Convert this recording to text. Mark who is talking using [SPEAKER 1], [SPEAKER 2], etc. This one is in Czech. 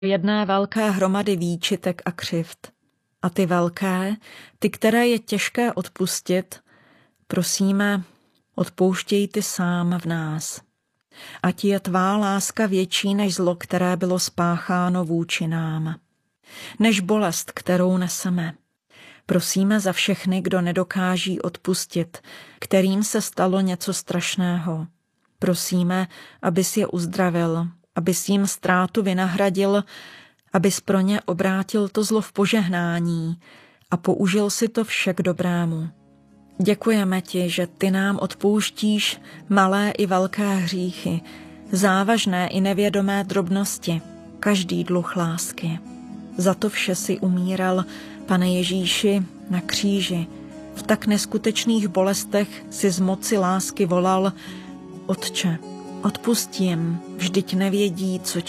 [SPEAKER 1] jedné velké hromady výčitek a křivd. A ty velké, ty, které je těžké odpustit, prosíme, odpouštěj ty sám v nás. Ať je tvá láska větší než zlo, které bylo spácháno vůči nám, než bolest, kterou neseme. Prosíme za všechny, kdo nedokáží odpustit, kterým se stalo něco strašného. Prosíme, abys je uzdravil, abys jim ztrátu vynahradil, abys pro ně obrátil to zlo v požehnání a použil si to vše k dobrému. Děkujeme ti, že ty nám odpouštíš malé i velké hříchy, závažné i nevědomé drobnosti, každý dluh lásky. Za to vše si umíral, Pane Ježíši, na kříži. V tak neskutečných bolestech si z moci lásky volal: Otče, odpusť jim, vždyť nevědí, co